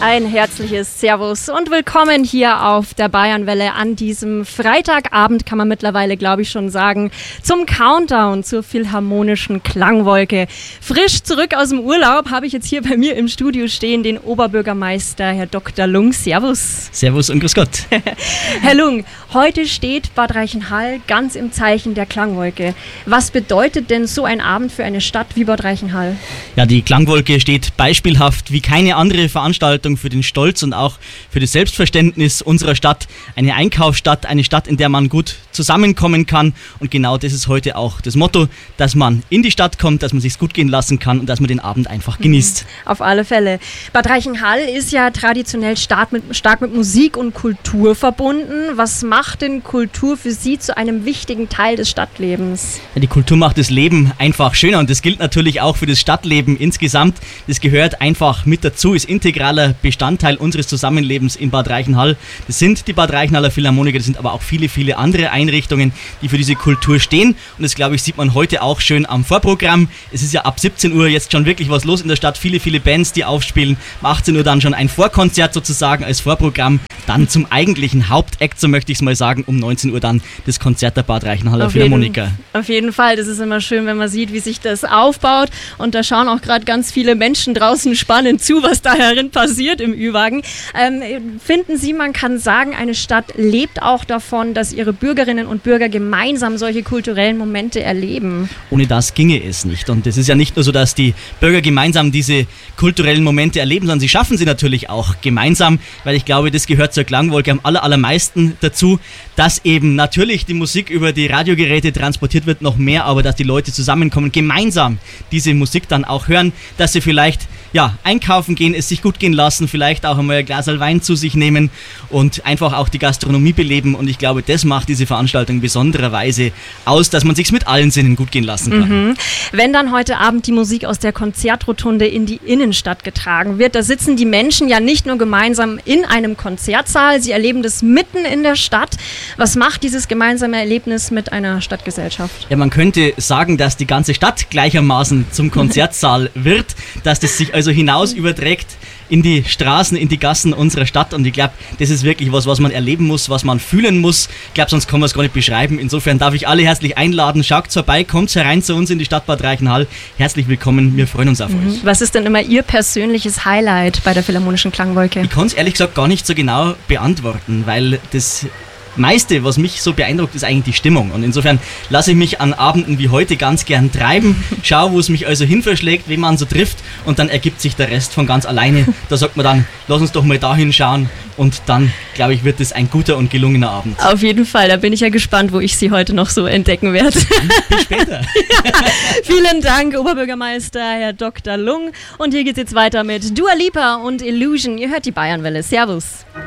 Ein herzliches Servus und willkommen hier auf der Bayernwelle an diesem Freitagabend, kann man mittlerweile, glaube ich, schon sagen, zum Countdown zur Philharmonischen Klangwolke. Frisch zurück aus dem Urlaub habe ich jetzt hier bei mir im Studio stehen den Oberbürgermeister, Herr Dr. Lung. Servus. Servus und grüß Gott. Herr Lung, heute steht Bad Reichenhall ganz im Zeichen der Klangwolke. Was bedeutet denn so ein Abend für eine Stadt wie Bad Reichenhall? Ja, die Klangwolke steht beispielhaft wie keine andere Veranstaltung für den Stolz und auch für das Selbstverständnis unserer Stadt. Eine Einkaufsstadt, eine Stadt, in der man gut zusammenkommen kann. Und genau das ist heute auch das Motto, dass man in die Stadt kommt, dass man sich's gut gehen lassen kann und dass man den Abend einfach genießt. Auf alle Fälle. Bad Reichenhall ist ja traditionell stark mit Musik und Kultur verbunden. Was macht denn Kultur für Sie zu einem wichtigen Teil des Stadtlebens? Ja, die Kultur macht das Leben einfach schöner und das gilt natürlich auch für das Stadtleben insgesamt. Das gehört einfach mit dazu, ist integraler Bestandteil unseres Zusammenlebens in Bad Reichenhall. Das sind die Bad Reichenhaller Philharmoniker, das sind aber auch viele, viele andere Einrichtungen, die für diese Kultur stehen. Und das, glaube ich, sieht man heute auch schön am Vorprogramm. Es ist ja ab 17 Uhr jetzt schon wirklich was los in der Stadt. Viele, viele Bands, die aufspielen. Um 18 Uhr dann schon ein Vorkonzert sozusagen als Vorprogramm. Dann zum eigentlichen Hauptakt, so möchte ich es mal sagen, um 19 Uhr dann das Konzert der Bad Reichenhaller Philharmoniker. Auf jeden Fall, das ist immer schön, wenn man sieht, wie sich das aufbaut. Und da schauen auch gerade ganz viele Menschen draußen spannend zu, was da herin passiert im Ü-Wagen. Finden Sie, man kann sagen, eine Stadt lebt auch davon, dass ihre Bürgerinnen und Bürger gemeinsam solche kulturellen Momente erleben? Ohne das ginge es nicht. Und es ist ja nicht nur so, dass die Bürger gemeinsam diese kulturellen Momente erleben, sondern sie schaffen sie natürlich auch gemeinsam, weil ich glaube, das gehört zur Klangwolke am allermeisten dazu, dass eben natürlich die Musik über die Radiogeräte transportiert wird, noch mehr, aber dass die Leute zusammenkommen, gemeinsam diese Musik dann auch hören, dass sie vielleicht einkaufen gehen, es sich gut gehen lassen, vielleicht auch einmal ein Glas Wein zu sich nehmen und einfach auch die Gastronomie beleben. Und ich glaube, das macht diese Veranstaltung besondererweise aus, dass man sich's mit allen Sinnen gut gehen lassen kann. Wenn dann heute Abend die Musik aus der Konzertrotunde in die Innenstadt getragen wird, da sitzen die Menschen ja nicht nur gemeinsam in einem Konzertsaal, sie erleben das mitten in der Stadt. Was macht dieses gemeinsame Erlebnis mit einer Stadtgesellschaft? Ja, man könnte sagen, dass die ganze Stadt gleichermaßen zum Konzertsaal wird, dass das sich also hinaus überträgt in die Straßen, in die Gassen unserer Stadt. Und ich glaube, das ist wirklich was man erleben muss, was man fühlen muss. Ich glaube, sonst kann man es gar nicht beschreiben. Insofern darf ich alle herzlich einladen. Schaut vorbei, kommt herein zu uns in die Stadt Bad Reichenhall. Herzlich willkommen, wir freuen uns auf euch. Was ist denn immer Ihr persönliches Highlight bei der Philharmonischen Klangwolke? Ich kann es ehrlich gesagt gar nicht so genau beantworten, weil das meiste, was mich so beeindruckt, ist eigentlich die Stimmung. Und insofern lasse ich mich an Abenden wie heute ganz gern treiben, schaue, wo es mich also hin verschlägt, wen man so trifft und dann ergibt sich der Rest von ganz alleine. Da sagt man dann, lass uns doch mal dahin schauen und dann, glaube ich, wird es ein guter und gelungener Abend. Auf jeden Fall, da bin ich ja gespannt, wo ich Sie heute noch so entdecken werde. Bis später. Vielen Dank, Oberbürgermeister Herr Dr. Lung. Und hier geht es jetzt weiter mit Dua Lipa und Illusion. Ihr hört die Bayernwelle. Servus.